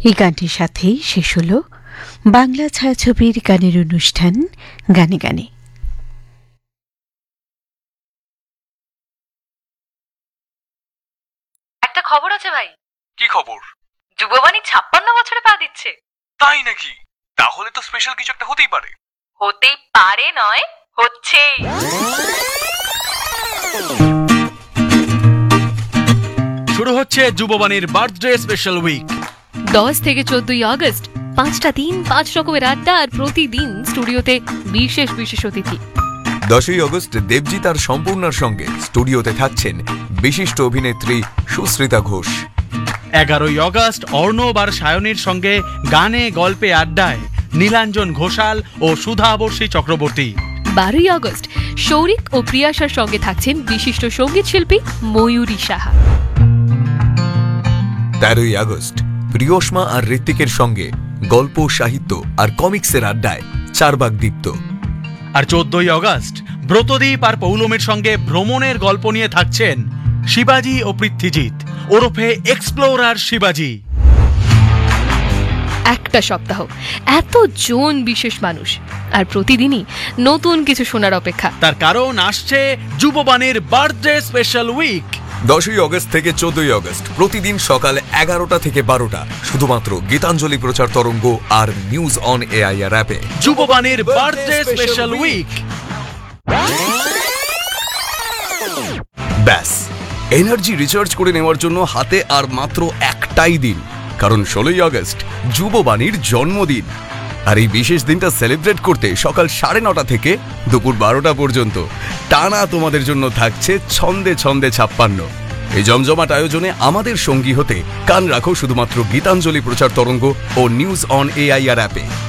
এই গানটির সাথেই শেষ হল বাংলা ছায়াছবির গানের অনুষ্ঠান গানে গানে। একটা খবর আছে ভাই। কি খবর? যুববাণী 56 বছরে পা দিচ্ছে। তাই নাকি? তাহলে তো স্পেশাল কিছু একটা হতেই পারে। হতেই পারে নয়, হচ্ছেই। শুরু হচ্ছে যুববাণীর বার্থডে স্পেশাল উইক। 10 থেকে 14 আগস্ট 5টা দিন 5 রকমের আড্ডা, আর প্রতিদিন স্টুডিওতে বিশেষ বিশেষ অতিথি। 10ই আগস্ট দেবজিৎ আর সম্পূর্ণার সঙ্গে স্টুডিওতে থাকছেন বিশিষ্ট অভিনেত্রী সুস্মিতা ঘোষ। 11ই আগস্ট অর্ণব আর সায়নীর সঙ্গে গানে গল্পে আড্ডায় নীলাঞ্জন ঘোষাল ও সুধাবর্ষী চক্রবর্তী। 12ই আগস্ট শৌরিক ও প্রিয়াসার সঙ্গে থাকছেন বিশিষ্ট সঙ্গীত শিল্পী ময়ূরী সাহা। 13ই আগস্ট প্রিয়সমা আর ঋত্বিকের সঙ্গে গল্প, সাহিত্য আর কমিক্সের আড্ডায় চারবাগ দীপ্ত। আর 14ই আগস্ট ব্রতদীপ আর পৌলমের সঙ্গে ভ্রমণের গল্প নিয়ে থাকছেন শিবাজি ও পৃথ্বীজিৎ ওরফে এক্সপ্লোরার শিবাজি। একটা সপ্তাহ, এতজন বিশেষ মানুষ, আর প্রতিদিনই নতুন কিছু শোনার অপেক্ষা। তার কারণ আসছে যুববাণীর বার্থডে স্পেশাল উইক। 10ই আগস্ট থেকে 14ই আগস্ট প্রতিদিন সকাল 11টা থেকে 12টা শুধুমাত্র গীতাঞ্জলি প্রচার তরঙ্গ আর নিউজ অন এআইআর অ্যাপে যুববাণীর বার্থডে স্পেশাল উইক। ব্যাস, এনার্জি রিচার্জ করে নেওয়ার জন্য হাতে আর মাত্র একটাই দিন, কারণ 16ই আগস্ট যুববাণীর জন্মদিন। আর এই বিশেষ দিনটা সেলিব্রেট করতে সকাল 9:30 থেকে দুপুর 12টা পর্যন্ত টানা তোমাদের জন্য থাকছে ছন্দে ছন্দে 56। এই জমজমাট আয়োজনে আমাদের সঙ্গী হতে কান রাখো শুধুমাত্র গীতাঞ্জলি প্রচার তরঙ্গ ও নিউজ অন এআইআর অ্যাপে।